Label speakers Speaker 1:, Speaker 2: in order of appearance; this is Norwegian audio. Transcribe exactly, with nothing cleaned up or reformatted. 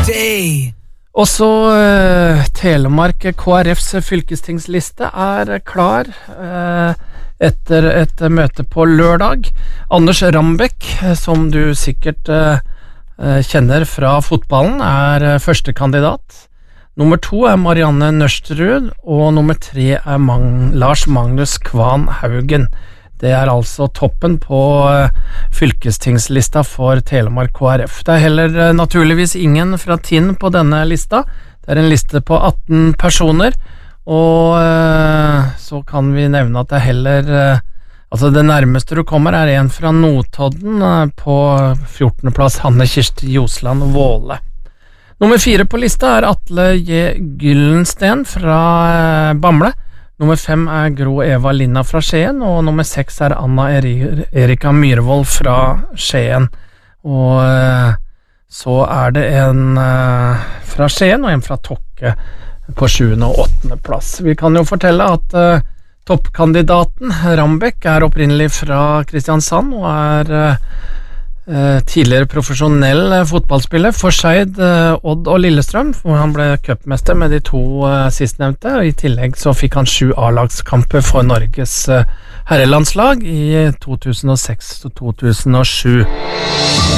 Speaker 1: Også uh, Telemark K R F's fylkestingsliste er klar uh, etter et møte på lørdag. Anders Rambekk, som du sikkert uh, kjenner fra fotballen, er uh, første kandidat. Nummer to er Marianne Nørstrud, og nummer tre er Mag- Lars Magnus Kvan Haugen. Det er altså toppen på uh, fylkestingslista for Telemark K R F. Det er heller uh, naturligvis ingen fra Tinn på denne lista. Det er en liste på atten personer, og uh, så kan vi nevne at det er heller uh, altså det nærmeste du kommer er en fra Notodden uh, på fjortende plass, Hanne Kirsti Josland Våle. Nummer fire på lista er Atle J. Gyllensten fra uh, Bamble. Nummer fem er Gro Eva Linna fra Skien, og nummer seks er Anna Eri- Erika Myrvold fra Skien. Og eh, så er det en eh, fra Skien og en fra Tokke på sjuende og åttende plass. Vi kan jo fortelle at eh, toppkandidaten Rambekk er opprinnelig fra Kristiansand og er eh, tidligere profesjonell fotballspiller for Skeid, Odd og Lillestrøm, hvor han ble cupmester med de to sistnevnte, og i tillegg så fikk han sju A-lagskamper for Norges herrelandslag i to tusen og seks og to tusen og sju.